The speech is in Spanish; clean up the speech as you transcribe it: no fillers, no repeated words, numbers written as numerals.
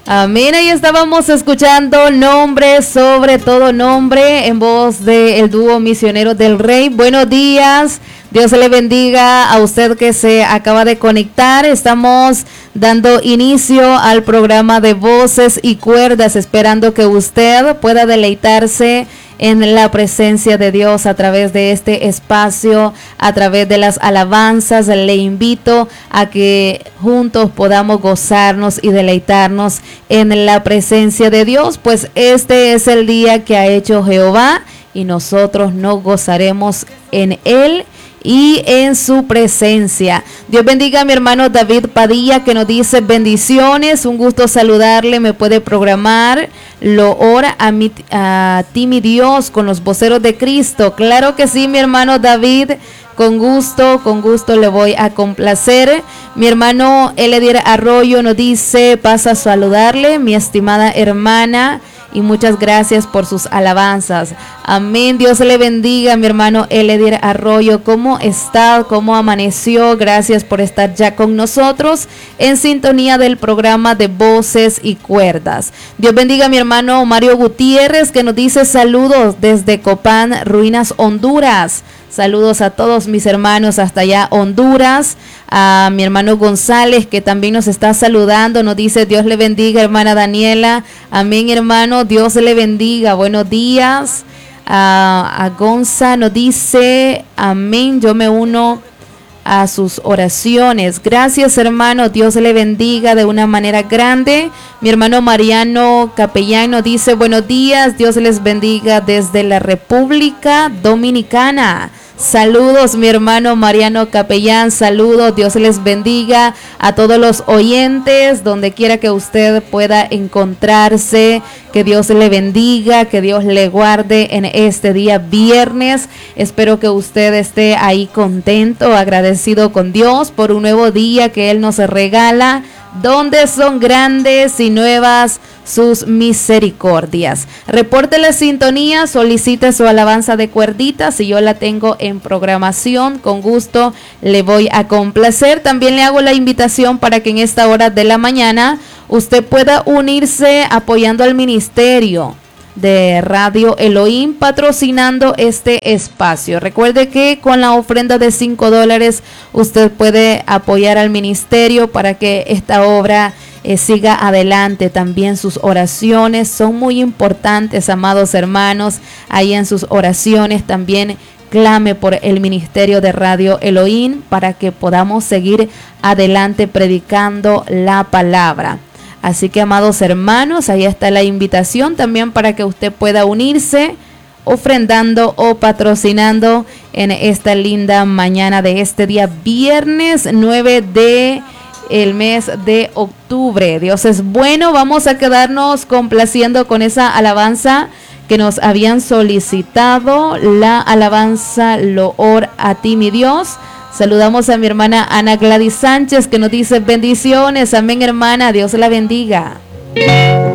Amén, ahí estábamos escuchando Nombre sobre todo nombre en voz del dúo Misioneros del Rey. Buenos días, Dios le bendiga a usted que se acaba de conectar. Estamos dando inicio al programa de Voces y Cuerdas, esperando que usted pueda deleitarse en la presencia de Dios a través de este espacio, a través de las alabanzas. Le invito a que juntos podamos gozarnos y deleitarnos en la presencia de Dios, pues este es el día que ha hecho Jehová y nosotros nos gozaremos en él y en su presencia. Dios bendiga a mi hermano David Padilla, que nos dice bendiciones, un gusto saludarle. Me puede programar lo ora a ti mi Dios con los voceros de Cristo. Claro que sí, mi hermano David, con gusto le voy a complacer. Mi hermano Eledier Arroyo nos dice, pasa a saludarle, mi estimada hermana, y muchas gracias por sus alabanzas. Amén. Dios le bendiga, mi hermano Eledier Arroyo. ¿Cómo está? ¿Cómo amaneció? Gracias por estar ya con nosotros en sintonía del programa de Voces y Cuerdas. Dios bendiga a mi hermano Mario Gutiérrez, que nos dice saludos desde Copán, Ruinas, Honduras. Saludos a todos mis hermanos hasta allá, Honduras. A mi hermano González, que también nos está saludando, nos dice Dios le bendiga, hermana Daniela. Amén, hermano, Dios le bendiga. Buenos días. A Gonza nos dice amén, yo me uno a sus oraciones. Gracias, hermano, Dios le bendiga de una manera grande. Mi hermano Mariano Capellán nos dice buenos días, Dios les bendiga desde la República Dominicana. Saludos, mi hermano Mariano Capellán, saludos, Dios les bendiga a todos los oyentes, donde quiera que usted pueda encontrarse, que Dios le bendiga, que Dios le guarde en este día viernes. Espero que usted esté ahí contento, agradecido con Dios por un nuevo día que Él nos regala, donde son grandes y nuevas sus misericordias. Reporte la sintonía, solicite su alabanza de cuerditas y yo la tengo en programación. Con gusto le voy a complacer. También le hago la invitación para que en esta hora de la mañana usted pueda unirse apoyando al ministerio de Radio Elohim, patrocinando este espacio. Recuerde que con la ofrenda de $5 usted puede apoyar al ministerio para que esta obra siga adelante. También sus oraciones son muy importantes, amados hermanos. Ahí en sus oraciones también clame por el ministerio de Radio Elohim para que podamos seguir adelante predicando la palabra. Así que, amados hermanos, ahí está la invitación también para que usted pueda unirse ofrendando o patrocinando en esta linda mañana de este día viernes 9 de el mes de octubre. Dios es bueno. Vamos a quedarnos complaciendo con esa alabanza que nos habían solicitado, la alabanza Loor a ti mi Dios. Saludamos a mi hermana Ana Gladys Sánchez, que nos dice bendiciones. Amén, hermana, Dios la bendiga.